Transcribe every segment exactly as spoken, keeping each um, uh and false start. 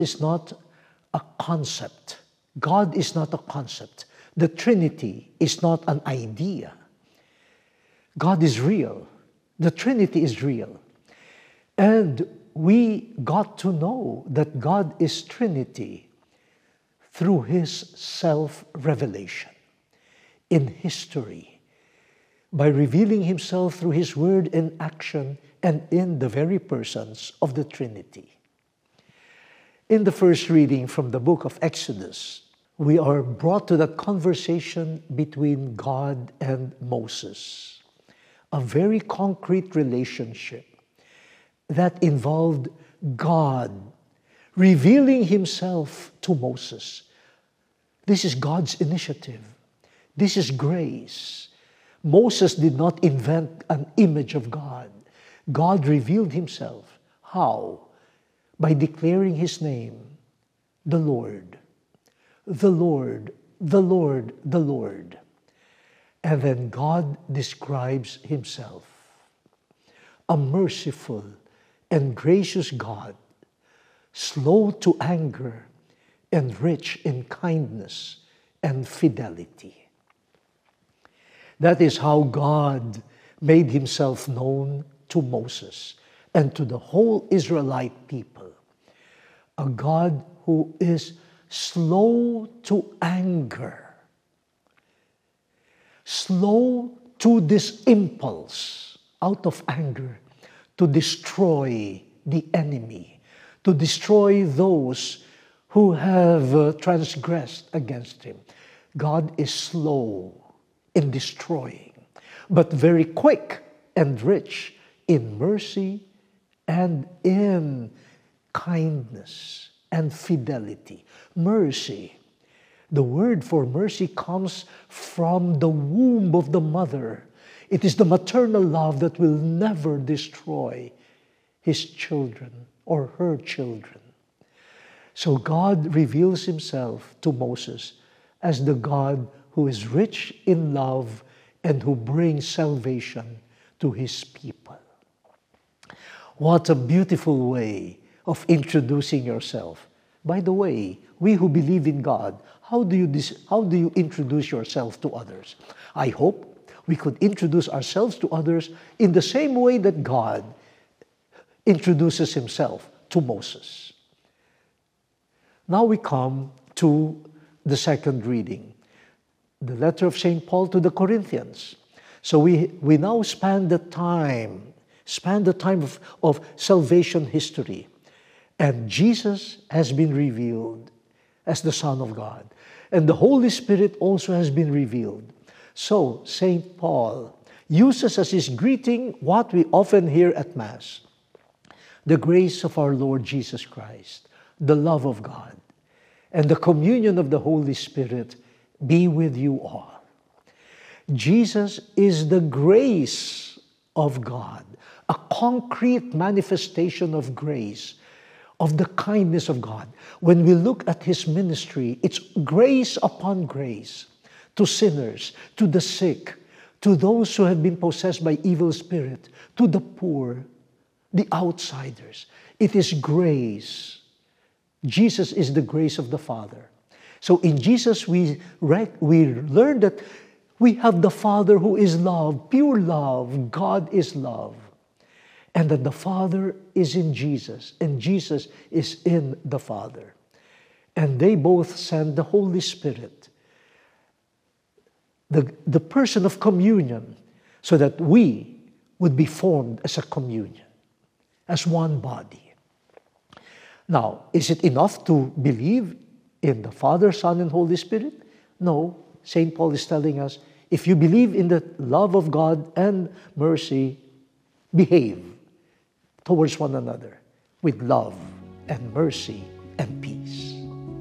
is not a concept. God is not a concept. The Trinity is not an idea. God is real. The Trinity is real. And we got to know that God is Trinity through His self-revelation in history, by revealing Himself through His word and action and in the very persons of the Trinity. In the first reading from the book of Exodus, we are brought to that conversation between God and Moses, a very concrete relationship that involved God revealing Himself to Moses. This is God's initiative. This is grace. Moses did not invent an image of God. God revealed Himself. How? By declaring His name, the Lord, the Lord, the Lord, the Lord. And then God describes Himself, a merciful and gracious God, slow to anger and rich in kindness and fidelity. That is how God made Himself known to Moses and to the whole Israelite people. A God who is slow to anger, slow to this impulse out of anger to destroy the enemy, to destroy those who have uh, transgressed against Him. God is slow in destroying, but very quick and rich in mercy and in kindness and fidelity. Mercy. The word for mercy comes from the womb of the mother. It is the maternal love that will never destroy His children or her children. So God reveals Himself to Moses as the God who is rich in love and who brings salvation to His people. What a beautiful way of introducing yourself. By the way, we who believe in God, how do you dis- how do you introduce yourself to others? I hope we could introduce ourselves to others in the same way that God introduces Himself to Moses. Now we come to the second reading, the letter of Saint Paul to the Corinthians. So we, we now span the time, span the time of, of salvation history. And Jesus has been revealed as the Son of God. And the Holy Spirit also has been revealed. So Saint Paul uses as his greeting what we often hear at Mass: the grace of our Lord Jesus Christ, the love of God, and the communion of the Holy Spirit be with you all. Jesus is the grace of God, a concrete manifestation of grace, of the kindness of God. When we look at His ministry, it's grace upon grace to sinners, to the sick, to those who have been possessed by evil spirit, to the poor, the outsiders. It is grace. Jesus is the grace of the Father. So in Jesus, we, rec- we learn that we have the Father who is love, pure love. God is love. And that the Father is in Jesus, and Jesus is in the Father. And they both send the Holy Spirit, the, the person of communion, so that we would be formed as a communion, as one body. Now, is it enough to believe in the Father, Son, and Holy Spirit? No. Saint Paul is telling us, if you believe in the love of God and mercy, behave towards one another with love and mercy and peace.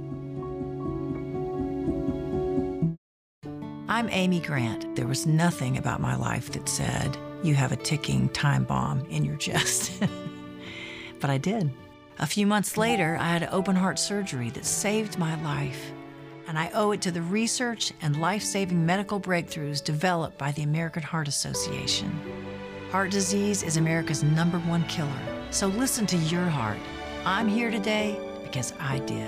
I'm Amy Grant. There was nothing about my life that said, you have a ticking time bomb in your chest. But I did. A few months later, I had open heart surgery that saved my life. And I owe it to the research and life-saving medical breakthroughs developed by the American Heart Association. Heart disease is America's number one killer. So listen to your heart. I'm here today because I did.